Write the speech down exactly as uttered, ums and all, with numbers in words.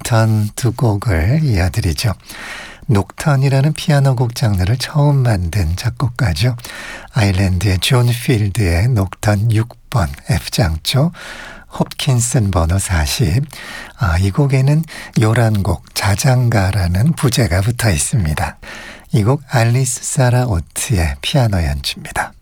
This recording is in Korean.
녹턴 두 곡을 이어드리죠. 녹턴이라는 피아노 곡 장르를 처음 만든 작곡가죠. 아일랜드의 존 필드의 녹턴 육 번 F장조, 홉킨슨 번호 사십. 아, 이 곡에는 요란곡 자장가라는 부제가 붙어 있습니다. 이 곡 알리스 사라 오트의 피아노 연주입니다.